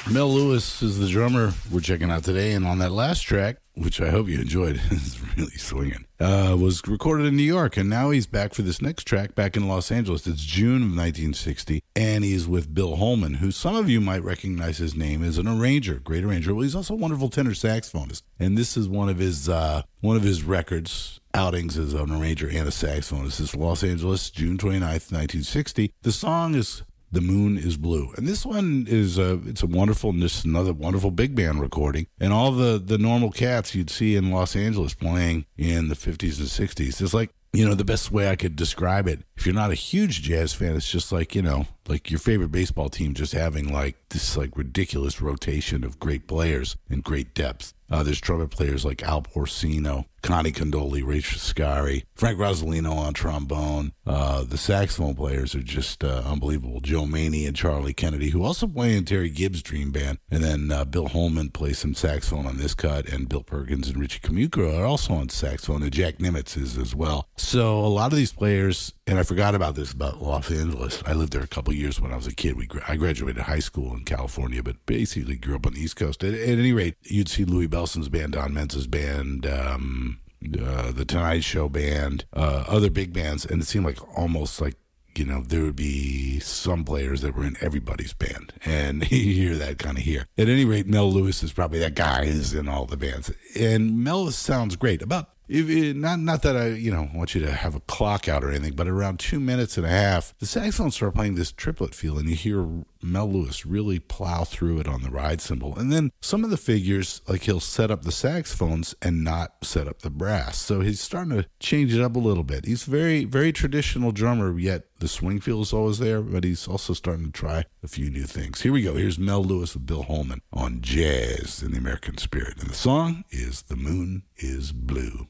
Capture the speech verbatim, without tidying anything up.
Mel Lewis is the drummer we're checking out today, and on that last track, which I hope you enjoyed, it's really swinging, uh, was recorded in New York, and now he's back for this next track back in Los Angeles. It's June of nineteen sixty, and he's with Bill Holman, who some of you might recognize his name as an arranger, great arranger. Well, he's also a wonderful tenor saxophonist, and this is one of his uh, one of his records, outings as an arranger and a saxophonist. This is Los Angeles, June twenty-ninth, nineteen sixty. The song is The Moon is Blue. And this one is a, it's a wonderful, just another wonderful big band recording. And all the, the normal cats you'd see in Los Angeles playing in the fifties and sixties. It's like, you know, the best way I could describe it, if you're not a huge jazz fan, it's just like, you know, like your favorite baseball team just having like this like ridiculous rotation of great players and great depth. Uh, there's trumpet players like Al Porcino, Connie Condoli, Ray Scari, Frank Rosolino on trombone. Uh, the saxophone players are just uh, unbelievable. Joe Maney and Charlie Kennedy, who also play in Terry Gibbs' Dream Band. And then uh, Bill Holman plays some saxophone on this cut, and Bill Perkins and Richie Camucro are also on saxophone, and Jack Nimitz is as well. So a lot of these players, and I forgot about this about Los Angeles. I lived there a couple years when I was a kid. We I graduated high school in California, but basically grew up on the East Coast. At, at any rate, you'd see Louis Bellson's band, Don Menza's band, um, uh, the Tonight Show band, uh, other big bands, and it seemed like almost like, you know, there would be some players that were in everybody's band, and you hear that kind of here. At any rate, Mel Lewis is probably that guy who's in all the bands, and Mel sounds great. About If it, not not that I, you know, want you to have a clock out or anything, but around two minutes and a half, the saxophone start playing this triplet feel, and you hear Mel Lewis really plow through it on the ride cymbal. And then some of the figures, like he'll set up the saxophones and not set up the brass. So he's starting to change it up a little bit. He's very, very traditional drummer, yet the swing feel is always there, but he's also starting to try a few new things. Here we go. Here's Mel Lewis with Bill Holman on Jazz in the American Spirit. And the song is The Moon is Blue.